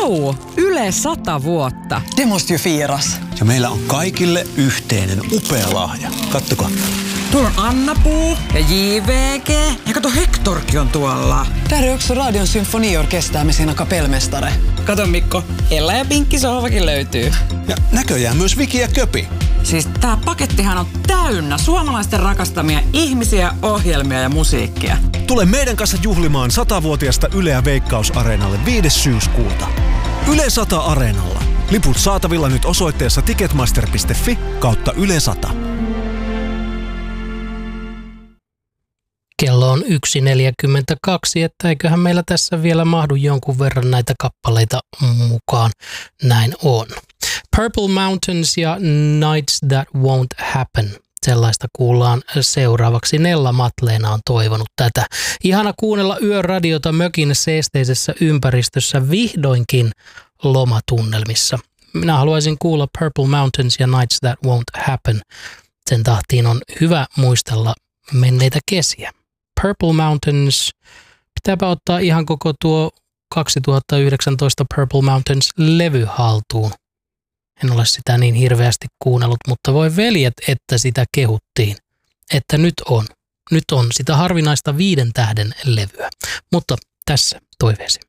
Yle 100 vuotta. Det måste ju firas. Ja meillä on kaikille yhteinen upea lahja. Kattokaa. Tuolla on Anna-Puu ja JVG. Ja kato, Hektorkin on tuolla. Där är också Radion symfoniorkester med sina kapellmästare. Kato Mikko, Ella ja Pinkki sohvakin löytyy. Ja näköjään myös Viki ja Köpi. Siis tää pakettihan on täynnä suomalaisten rakastamia ihmisiä, ohjelmia ja musiikkia. Tule meidän kanssa juhlimaan 100-vuotiasta Yleä Veikkaus-areenalle 5. syyskuuta. Yle 100 Areenalla. Liput saatavilla nyt osoitteessa ticketmaster.fi/Yle 100. Kello on 1.42, että eiköhän meillä tässä vielä mahdu jonkun verran näitä kappaleita mukaan. Näin on. Purple Mountains ja Nights That Won't Happen. Sellaista kuullaan seuraavaksi. Nella Matleena on toivonut tätä. Ihana kuunnella yöradiota mökin seesteisessä ympäristössä vihdoinkin lomatunnelmissa. Minä haluaisin kuulla Purple Mountains ja Nights That Won't Happen. Sen tahtiin on hyvä muistella menneitä kesiä. Purple Mountains, pitääpä ottaa ihan koko tuo 2019 Purple Mountains-levy haltuun. En ole sitä niin hirveästi kuunnellut, mutta voi veljet, että sitä kehuttiin. Että nyt on sitä harvinaista 5 tähden levyä. Mutta tässä toiveesi.